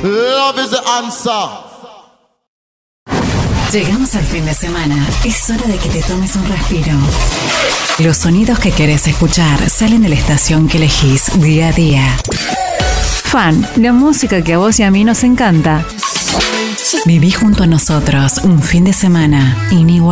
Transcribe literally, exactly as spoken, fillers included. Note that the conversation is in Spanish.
Love is the answer. Llegamos al fin de semana. Es hora de que te tomes un respiro. Los sonidos que querés escuchar salen de la estación que elegís día a día. Fan, la música que a vos y a mí nos encanta. Viví junto a nosotros un fin de semana inigualable.